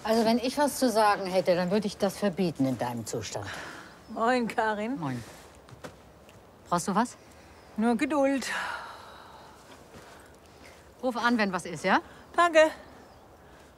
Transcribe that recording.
Also wenn ich was zu sagen hätte, dann würde ich das verbieten in deinem Zustand. Moin, Karin. Moin. Brauchst du was? Nur Geduld. Ruf an, wenn was ist, ja? Danke.